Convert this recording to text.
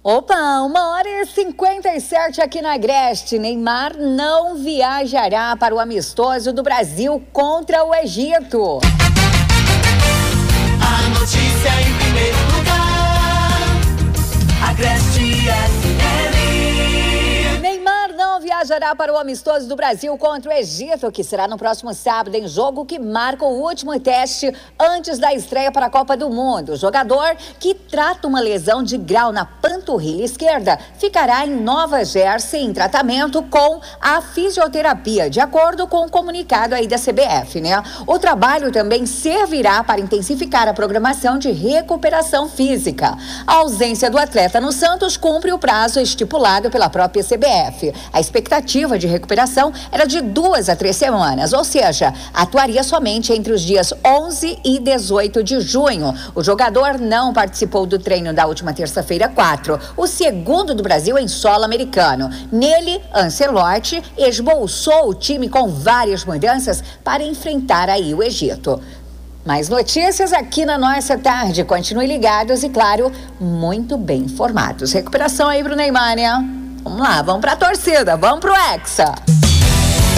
Opa, 1h57 aqui na Agreste. Neymar não viajará para o amistoso do Brasil contra o Egito. A notícia em primeiro lugar, Agreste FM. Neymar não viajará para o amistoso do Brasil contra o Egito, que será no próximo sábado, em jogo que marca o último teste antes da estreia para a Copa do Mundo. O jogador, que trata uma lesão de grau na panturrilha esquerda, ficará em Nova Jersey em tratamento com a fisioterapia, de acordo com o comunicado aí da CBF, né? O trabalho também servirá para intensificar a programação de recuperação física. A ausência do atleta no Santos cumpre o prazo estipulado pela própria CBF. A expectativa de recuperação era de 2 a 3 semanas, ou seja, atuaria somente entre os dias 11 e 18 de junho. O jogador não participou do treino da última terça-feira 4, o segundo do Brasil em solo americano. Nele, Ancelotti esboçou o time com várias mudanças para enfrentar aí o Egito. Mais notícias aqui na nossa tarde. Continue ligados e, claro, muito bem informados. Recuperação aí pro Neymar, né? Vamos lá, vamos pra torcida, vamos pro Hexa.